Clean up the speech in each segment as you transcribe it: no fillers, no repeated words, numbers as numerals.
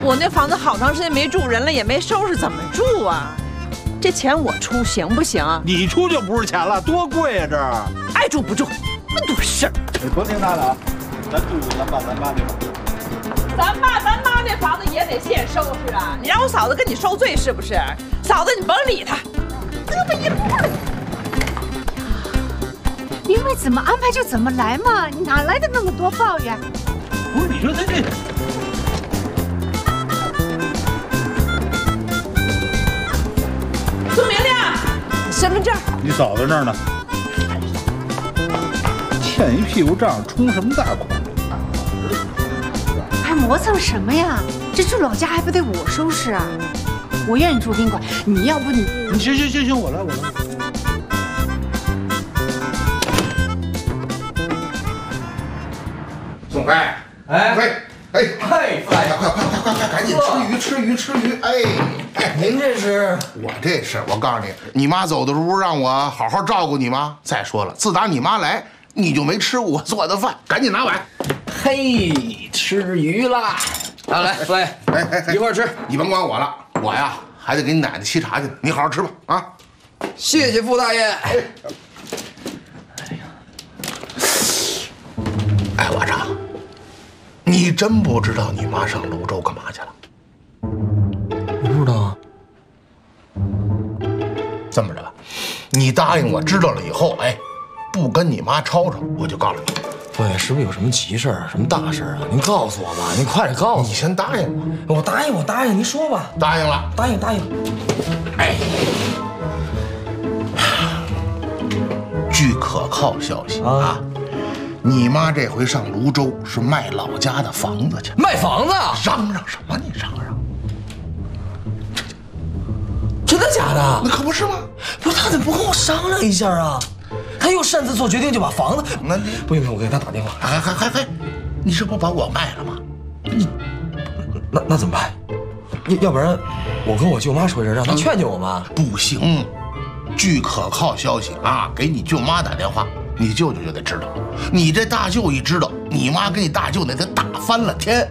我那房子好长时间没住人了，也没收拾，怎么住啊？这钱我出行不行？ 你出就不是钱了，多贵呀！这儿爱住不住，那么多事儿。 多听他的啊，咱住咱爸那房。 咱爸咱妈那房子也得现收拾啊！你让我嫂子跟你受罪是不是？嫂子你甭理他，胳膊一跛。 明白怎么安排就怎么来嘛，你哪来的那么多抱怨？ 不是，你说他这。 宋明亮，身份证。 你嫂子那儿呢？欠一屁股账，充什么大款？ 还磨蹭什么呀？这住老家还不得我收拾啊？我愿意住宾馆，你要不你行，我来。 宋飞，快，赶紧吃鱼！哎， 您这是？ 我告诉你，你妈走的时候让我好好照顾你妈。再说了，自打你妈来，你就没吃过我做的饭，赶紧拿碗。 嘿，吃鱼啦！啊，来，一块吃。 你甭管我了，我呀还得给你奶奶沏茶去呢。你好好吃吧，啊！ 谢谢傅大爷。 哎，我操！你真不知道你妈上泸州干嘛去了？ 你不知道啊？ 这么着吧，你答应我，知道了以后，不跟你妈吵吵，我就告诉你。 傅爷，是不是有什么急事儿、什么大事啊？您告诉我吧，您快点告诉我。 你先答应我。我答应，您说吧。 答应了。 答应。 据可靠消息啊，你妈这回上泸州是卖老家的房子去。 卖房子？ 嚷嚷什么？你嚷嚷？ 真的假的？ 那可不是吗？ 不是，他怎么不跟我商量一下啊？他又擅自做决定就把房子…… 那你不行，我给他打电话。 还，你这不把我卖了吗？ 那怎么办？要不然我跟我舅妈说一声，让她劝我妈。 不行，据可靠消息啊，给你舅妈打电话，你舅舅就得知道。你这大舅一知道，你妈跟你大舅那得打翻了天。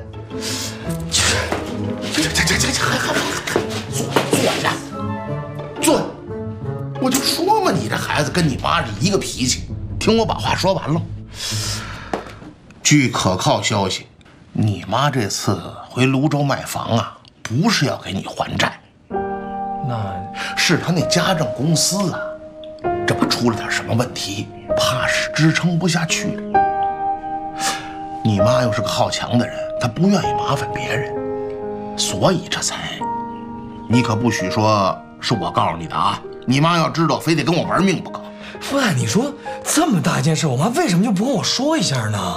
坐，我就说嘛，你这孩子跟你妈是一个脾气。听我把话说完了。据可靠消息，你妈这次回泸州卖房啊，不是要给你还债， 那是他那家政公司啊，这不出了点什么问题，怕是支撑不下去了。你妈又是个好强的人，她不愿意麻烦别人，所以这才……你可不许说是我告诉你的啊！你妈要知道，非得跟我玩命不可。 傅大爷，你说这么大一件事，我妈为什么就不跟我说一下呢？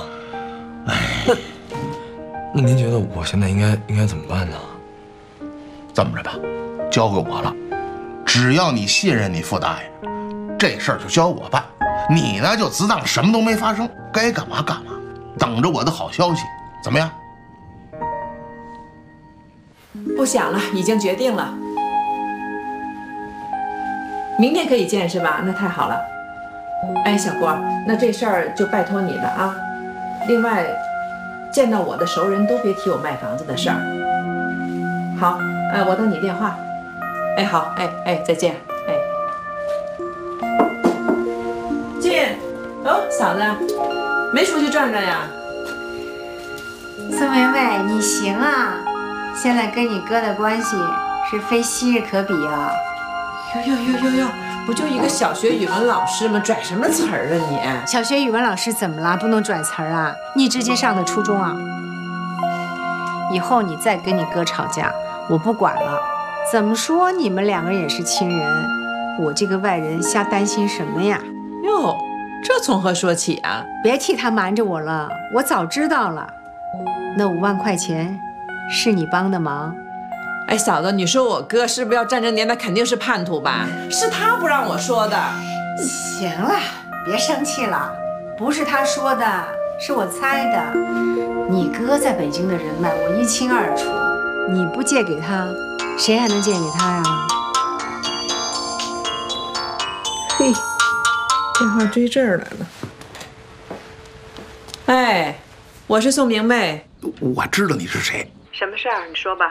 那您觉得我现在应该怎么办呢？ 这么着吧，交给我了，只要你信任你傅大爷，这事儿就交我办。你呢就自当什么都没发生，该干嘛干嘛，等着我的好消息，怎么样？ 不想了，已经决定了。明天可以见是吧？那太好了。哎，小郭，那这事儿就拜托你了啊。另外，见到我的熟人都别提我卖房子的事儿。好，我等你电话。哎，好，再见。进。哦，嫂子，没出去转转呀？ 宋梅梅，你行啊！现在跟你哥的关系是非昔日可比啊！ 哟，不就一个小学语文老师吗？拽什么词儿啊你？ 小学语文老师怎么了？不能拽词儿啊？你直接上的初中啊？以后你再跟你哥吵架，我不管了。怎么说你们两个人也是亲人，我这个外人瞎担心什么呀？ 哟，这从何说起啊？ 别替他瞒着我了，我早知道了。那5万块钱是你帮的忙？ 哎，嫂子，你说我哥是不是要战争年代肯定是叛徒吧？是他不让我说的。 行了，别生气了，不是他说的，是我猜的。你哥在北京的人脉我一清二楚，你不借给他，谁还能借给他呀？ 嘿，电话追这儿来了。哎，我是宋明媚。 我知道你是谁。 什么事儿？你说吧。